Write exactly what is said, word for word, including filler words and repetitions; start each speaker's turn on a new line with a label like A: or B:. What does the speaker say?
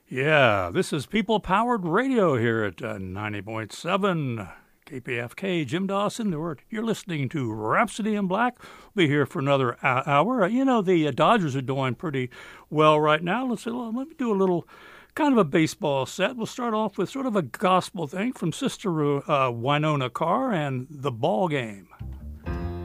A: Yeah, this is People-Powered Radio here at uh, ninety point seven K P F K. Jim Dawson, you're listening to Rhapsody in Black. We'll be here for another hour. You know, the uh, Dodgers are doing pretty well right now. Let's let me do a little kind of a baseball set. We'll start off with sort of a gospel thing from Sister uh, Wynona Carr and The Ball Game.